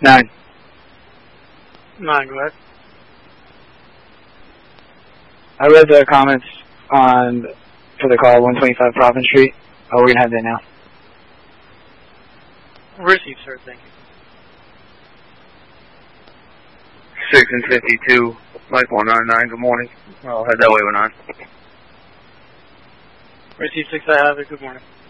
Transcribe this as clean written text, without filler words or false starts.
9. 9, go ahead. I read the comments for the call 125 Province Street. Oh, we're going to have that now. Received, sir. Thank you. 6 and 52, Mike 199, good morning. I'll head that way with 9. Received 6, I have it. Good morning.